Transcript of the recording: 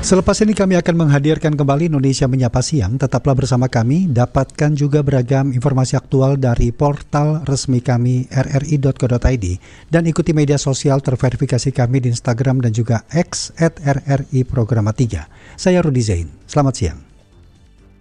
Selepas ini kami akan menghadirkan kembali Indonesia Menyapa Siang. Tetaplah bersama kami, dapatkan juga beragam informasi aktual dari portal resmi kami rri.co.id dan ikuti media sosial terverifikasi kami di Instagram dan juga X @RRI Programa 3. Saya Rudi Zain, selamat siang.